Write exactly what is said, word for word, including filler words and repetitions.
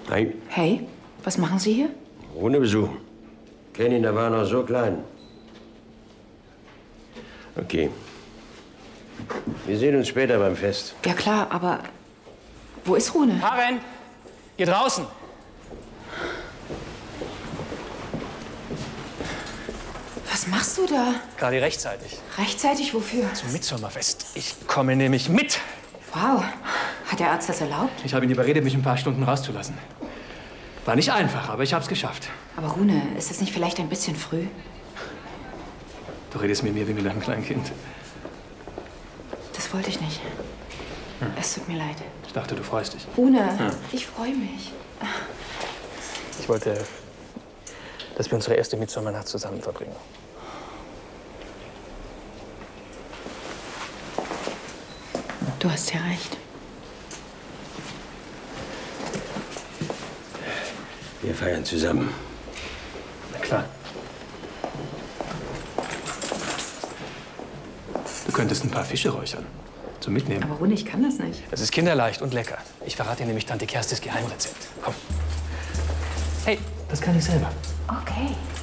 Hi. Hey, was machen Sie hier? Ohne Besuch. Kenn ihn, da war er noch so klein. Okay. Wir sehen uns später beim Fest. Ja klar, aber wo ist Rune? Karen, hier draußen. Was machst du da? Gerade rechtzeitig. Rechtzeitig wofür? Zum Mitsommerfest. Ich komme nämlich mit. Wow. Hat der Arzt das erlaubt? Ich habe ihn überredet, mich ein paar Stunden rauszulassen. War nicht einfach, aber ich habe es geschafft. Aber Rune, ist das nicht vielleicht ein bisschen früh? Du redest mit mir wie mit einem kleinen Kind. Das wollte ich nicht. Hm. Es tut mir leid. Ich dachte, du freust dich. Rune, hm. ich freue mich. Ich wollte, dass wir unsere erste Mitsommernacht zusammen verbringen. Du hast ja recht. Wir feiern zusammen. Na klar. Du könntest ein paar Fische räuchern. Zum Mitnehmen. Aber Rune, ich kann das nicht. Das ist kinderleicht und lecker. Ich verrate dir nämlich Tante Kerstes Geheimrezept. Komm. Hey, das kann ich selber. Okay.